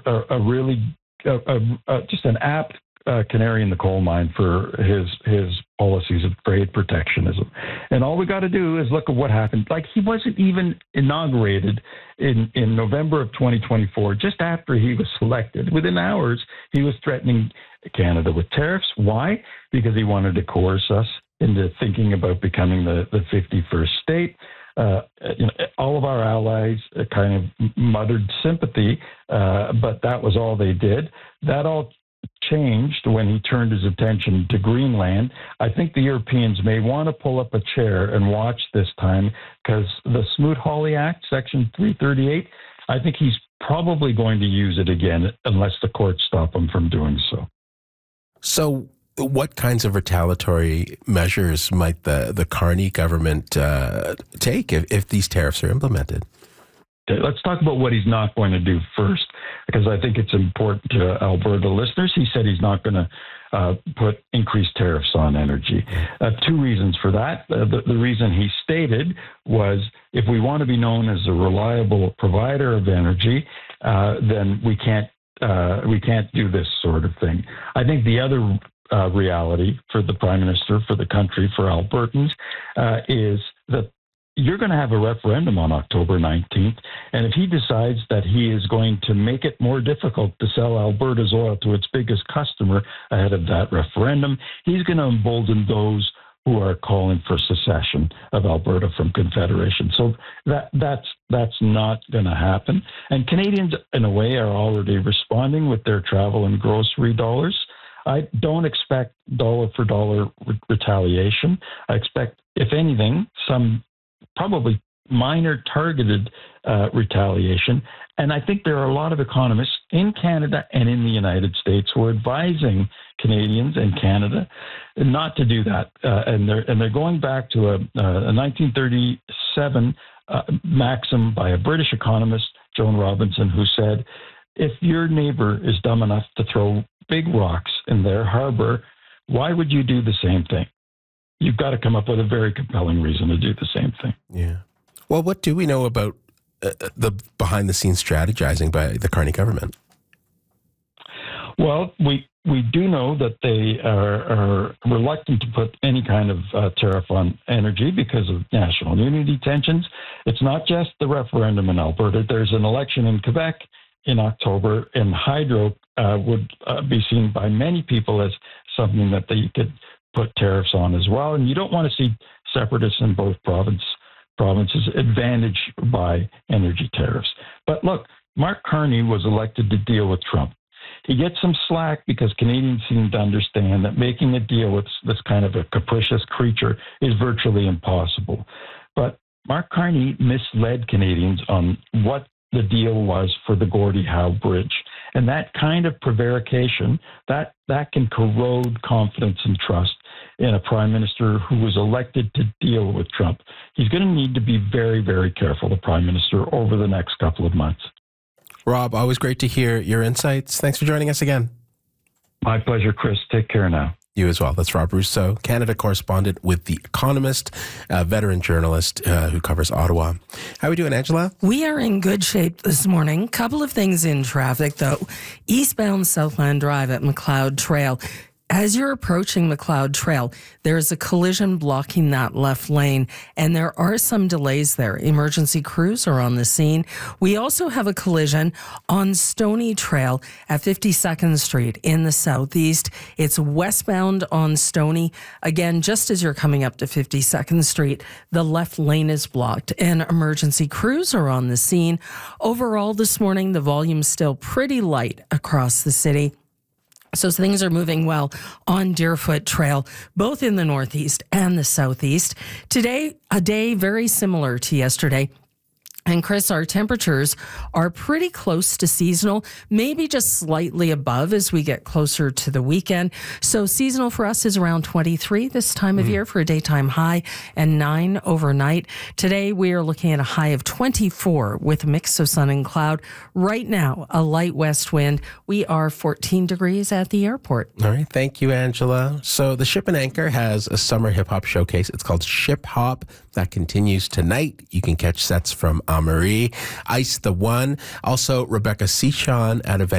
a really just an apt canary in the coal mine for his policies of trade protectionism. And all we got to do is look at what happened. Like, he wasn't even inaugurated in November of 2024, just after he was selected. Within hours, he was threatening Canada with tariffs. Why? Because he wanted to coerce us into thinking about becoming the 51st state. All of our allies kind of muttered sympathy, but that was all they did. That all changed when he turned his attention to Greenland. I think the Europeans may want to pull up a chair and watch this time, because the Smoot-Hawley Act, Section 338, I think he's probably going to use it again unless the courts stop him from doing so. So what kinds of retaliatory measures might the Carney government take if these tariffs are implemented? Let's talk about what he's not going to do first, because I think it's important to Alberta listeners. He said he's not going to put increased tariffs on energy. Two reasons for that. The reason he stated was, if we want to be known as a reliable provider of energy, then we can't do this sort of thing. I think the other reality for the Prime Minister, for the country, for Albertans, is that you're going to have a referendum on October 19th, and if he decides that he is going to make it more difficult to sell Alberta's oil to its biggest customer ahead of that referendum, he's going to embolden those who are calling for secession of Alberta from Confederation. So that's not going to happen. And Canadians, in a way, are already responding with their travel and grocery dollars. I don't expect dollar-for-dollar retaliation. I expect, if anything, some probably minor targeted retaliation. And I think there are a lot of economists in Canada and in the United States who are advising Canadians and Canada not to do that. And they're going back to a 1937 maxim by a British economist, Joan Robinson, who said, if your neighbor is dumb enough to throw big rocks in their harbor, why would you do the same thing? You've got to come up with a very compelling reason to do the same thing. Yeah. Well, what do we know about the behind-the-scenes strategizing by the Carney government? Well, we do know that they are reluctant to put any kind of tariff on energy because of national unity tensions. It's not just the referendum in Alberta. There's an election in Quebec in October, and hydro would be seen by many people as something that they could put tariffs on as well. And you don't want to see separatists in both provinces advantaged by energy tariffs. But look, Mark Carney was elected to deal with Trump. He gets some slack because Canadians seem to understand that making a deal with this kind of a capricious creature is virtually impossible. But Mark Carney misled Canadians on what the deal was for the Gordie Howe Bridge. And that kind of prevarication, that can corrode confidence and trust in a prime minister who was elected to deal with Trump. He's going to need to be very, very careful, the prime minister, over the next couple of months. Rob, always great to hear your insights. Thanks for joining us again. My pleasure, Chris. Take care now. You as well. That's Rob Rousseau, Canada correspondent with The Economist, a veteran journalist who covers Ottawa. How are we doing, Angela? We are in good shape this morning. Couple of things in traffic, though. Eastbound Southland Drive at McLeod Trail. As you're approaching McLeod Trail, there's a collision blocking that left lane, and there are some delays there. Emergency crews are on the scene. We also have a collision on Stony Trail at 52nd Street in the southeast. It's westbound on Stony. Again, just as you're coming up to 52nd Street, the left lane is blocked, and emergency crews are on the scene. Overall, this morning, the volume's still pretty light across the city. So things are moving well on Deerfoot Trail, both in the northeast and the southeast. Today, a day very similar to yesterday. And Chris, our temperatures are pretty close to seasonal, maybe just slightly above as we get closer to the weekend. So seasonal for us is around 23 this time of year for a daytime high and 9 overnight. Today, we are looking at a high of 24 with a mix of sun and cloud. Right now, a light west wind. We are 14 degrees at the airport. All right. Thank you, Angela. So the Ship and Anchor has a summer hip hop showcase. It's called Ship Hop. That continues tonight. You can catch sets from Marie, Ice the One, also Rebecca Sechon at a